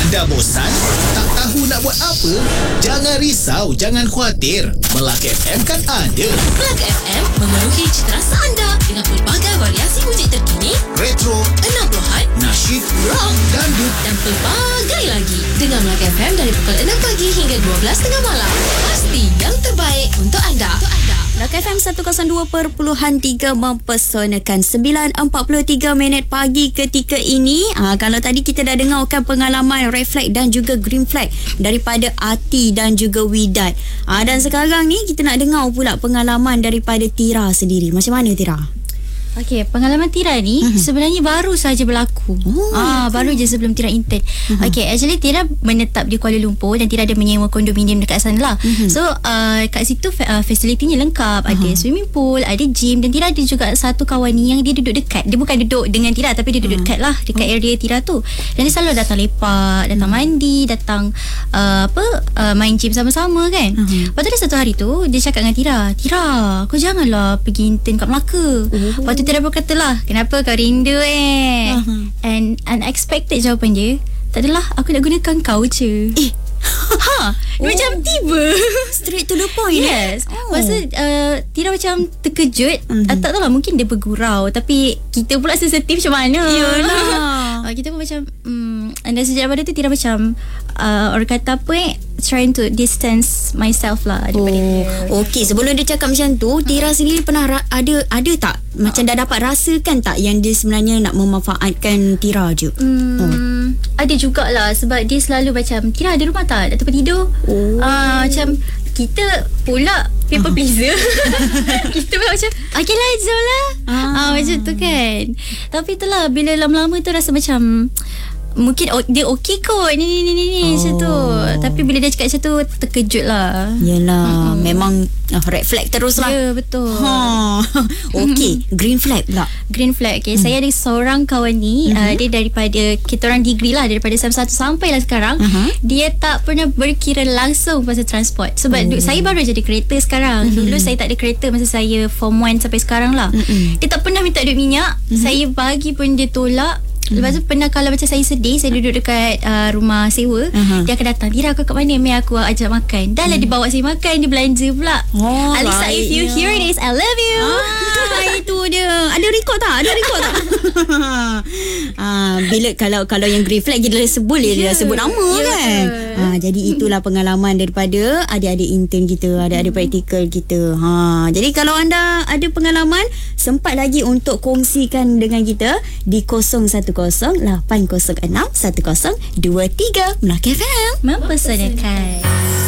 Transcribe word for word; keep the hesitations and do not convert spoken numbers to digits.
Dah bosan? Tak tahu nak buat apa? Jangan risau, jangan khawatir. Melaka F M kan ada. Melaka F M memenuhi cita rasa anda dengan pelbagai variasi muzik terkini, Retro, enam puluhan, nasyid, rock, dangdut dan pelbagai lagi. Dengan Melaka F M dari pukul enam pagi hingga dua belas tengah malam. Pasti yang terbaik untuk anda. Untuk anda. Melaka F M seratus dua perpuluhan tiga mempersonakan sembilan empat puluh tiga minit pagi ketika ini. Ha, kalau tadi kita dah dengarkan pengalaman red flag dan juga green flag daripada Ati dan juga Widad. Ha, dan sekarang ni kita nak dengar pula pengalaman daripada Tira sendiri. Macam mana Tira? Okey, pengalaman Tira ni uh-huh. sebenarnya baru saja berlaku. Oh, ah, okay. Baru je sebelum Tira intern. Uh-huh. Okey, actually Tira menetap di Kuala Lumpur dan Tira ada menyewa kondominium dekat sana lah. Uh-huh. So, uh, kat situ uh, fasilitinya lengkap. Uh-huh. Ada swimming pool, ada gym, dan Tira ada juga satu kawan ni yang dia duduk dekat. Dia bukan duduk dengan Tira, tapi dia duduk uh-huh. dekat lah, dekat uh-huh. area Tira tu. Dan dia selalu datang lepak, datang uh-huh. mandi, datang uh, apa uh, main gym sama-sama kan. Uh-huh. Lepas tu ada satu hari tu, dia cakap dengan Tira, Tira, kau janganlah pergi intern kat Melaka. Uh-huh. Lepas tu Tira berkata lah, kenapa kau rindu eh? Uh-huh. And unexpected jawapan dia, tak adalah, aku nak gunakan kau je. Eh, ha, oh. Macam tiba straight to the point. Yes. Oh. Masa uh, Tira macam terkejut. uh-huh. uh, Tak tahu lah, mungkin dia bergurau, tapi kita pula sensitif macam mana. Yalah. uh, Kita pun macam um, dan sejak pada tu Tira macam uh, orang kata apa eh, trying to distance myself lah daripada oh. dia. Okey, sebelum dia cakap macam tu, Tira sendiri pernah ra- ada ada tak macam dah dapat rasakan tak yang dia sebenarnya nak memanfaatkan Tira je? Hmm, oh. Ada jugalah, sebab dia selalu macam, Tira ada rumah tak? Tak tempat tidur? Oh. Uh, macam kita pula people pleaser. Kita pula macam, okay lah, Zul lah. Ah. Uh, macam tu kan. Tapi itulah, bila lama-lama tu rasa macam mungkin oh, dia okey kot ni ni ni ni oh. macam tu. Tapi bila dia cakap macam tu, terkejut lah. Yelah, mm-hmm. memang uh, red flag terus lah. Ya, betul. Ha. Okey, green flag pula. Green flag. Okay, hmm. saya ada seorang kawan ni, mm-hmm. uh, dia daripada kita orang degree lah, daripada S M satu sampai lah sekarang. Uh-huh. Dia tak pernah berkira langsung pasal transport. Sebab oh. saya baru jadi kereta sekarang. Mm-hmm. Dulu saya tak ada kereta masa saya form one sampai sekarang lah. Mm-hmm. Dia tak pernah minta duit minyak. Mm-hmm. Saya bagi pun dia tolak. Lepas tu pernah kalau macam saya sedih, saya duduk dekat uh, rumah sewa, uh-huh. dia akan datang, Tira aku kat mana? Mari aku ajak makan. Dah lah hmm. dia bawa saya makan, dia belanja pula. Oh, Alisa, if you hear this, I love you. Ah, itu dia. Ada record tak? Ada record tak? ah, bila kalau kalau yang green flag dia dah sebut, dia yeah. dah sebut nama yeah. kan. Ah, jadi itulah pengalaman daripada adik-adik intern kita, adik-adik praktikal kita. Ha, jadi kalau anda ada pengalaman, sempat lagi untuk kongsikan dengan kita di kosong satu kosong lapan kosong enam satu kosong dua tiga Melaka F M. Mempersanakan.